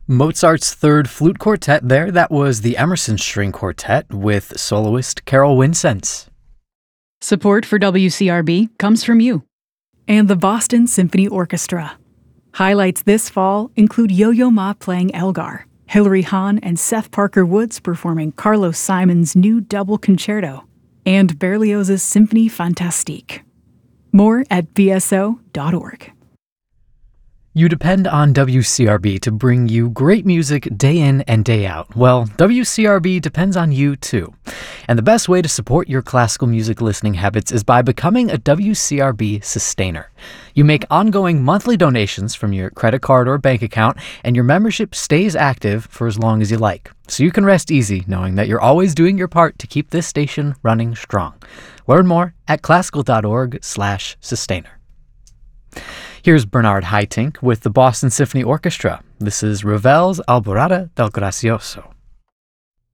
Mozart's Third Flute Quartet there, that was the Emerson String Quartet with soloist Carol Winsense. Support for WCRB comes from you. And the Boston Symphony Orchestra. Highlights this fall include Yo-Yo Ma playing Elgar, Hilary Hahn and Seth Parker Woods performing Carlos Simon's new double concerto, and Berlioz's Symphonie Fantastique. More at bso.org. You depend on WCRB to bring you great music day in and day out. Well, WCRB depends on you too. And the best way to support your classical music listening habits is by becoming a WCRB sustainer. You make ongoing monthly donations from your credit card or bank account, and your membership stays active for as long as you like. So you can rest easy knowing that you're always doing your part to keep this station running strong. Learn more at classical.org/sustainer. Here's Bernard Haitink with the Boston Symphony Orchestra. This is Ravel's Alborada del Gracioso.